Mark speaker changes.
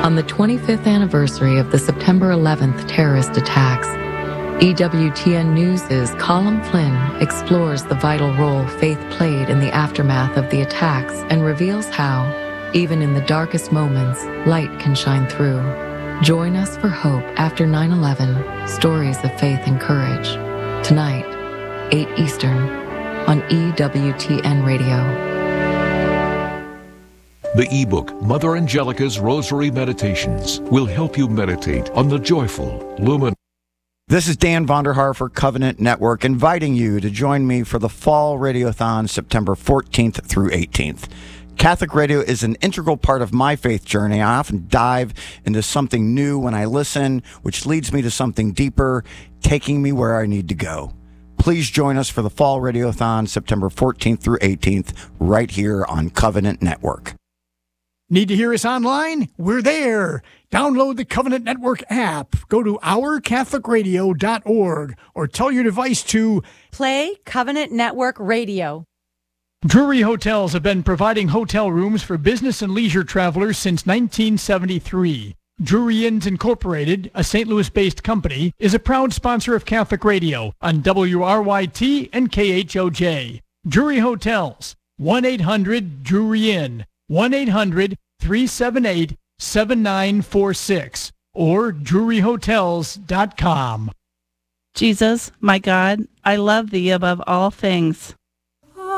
Speaker 1: On the 25th anniversary of the September 11th terrorist attacks, EWTN News' Colin Flynn explores the vital role faith played in the aftermath of the attacks and reveals how, even in the darkest moments, light can shine through. Join us for Hope After 9/11, Stories of Faith and Courage. Tonight, 8 Eastern, on EWTN Radio.
Speaker 2: The ebook, Mother Angelica's Rosary Meditations, will help you meditate on the joyful, luminous.
Speaker 3: This is Dan Vonderhaar for Covenant Network, inviting you to join me for the Fall Radiothon September 14th through 18th. Catholic radio is an integral part of my faith journey. I often dive into something new when I listen, which leads me to something deeper, taking me where I need to go. Please join us for the Fall Radiothon September 14th through 18th, right here on Covenant Network.
Speaker 4: Need to hear us online? We're there. Download the Covenant Network app. Go to ourcatholicradio.org or tell your device to
Speaker 5: play Covenant Network Radio.
Speaker 4: Drury Hotels have been providing hotel rooms for business and leisure travelers since 1973. Drury Inns Incorporated, a St. Louis-based company, is a proud sponsor of Catholic Radio on WRYT and KHOJ. Drury Hotels, 1-800-DRURY-INN. 1-800-378-7946 or druryhotels.com.
Speaker 6: Jesus, my God, I love thee above all things.